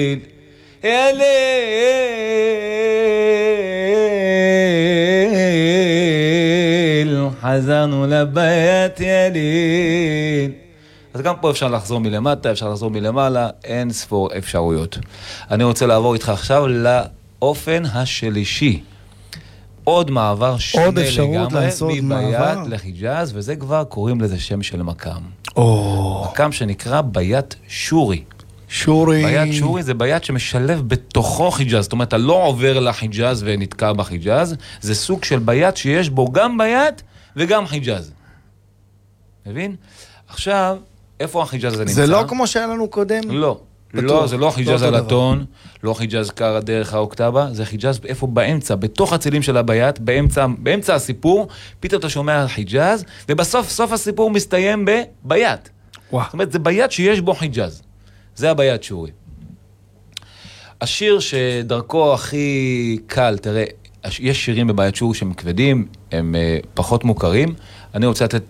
يا ليل חזרנו לבית يا ليل. אז גם פה אפשר לחזור מלמטה, אפשר לחזור מלמעלה, אין ספור אפשרויות. אני רוצה לעבור איתך עכשיו לאופן השלישי. עוד מעבר שונה לגמרי, מביית לחיג'אז, וזה כבר קוראים לזה שם של מקם. מקם שנקרא ביית שורי. שורי. ביית שורי זה ביית שמשלב בתוכו חיג'אז, זאת אומרת, אתה לא עובר לחיג'אז ונתקע בחיג'אז, זה סוג של ביית שיש בו גם ביית וגם חיג'אז. מבין? עכשיו, איפה החיג'אז הזה נמצא? זה לא כמו שהיה לנו קודם? לא. לא, זה לא חיג'אז על הטון, לא חיג'אז קר דרך האוקטבה, זה חיג'אז איפה באמצע, בתוך הצילים של הביית, באמצע הסיפור, פתאום אתה שומע על חיג'אז, ובסוף, סוף הסיפור מסתיים בביית. זאת אומרת, זה ביית שיש בו חיג'אז. זה הביית שורי. השיר שדרכו הכי קל, תראה, יש שירים בביית שורי שהם כבדים, הם פחות מוכרים. אני רוצה לתת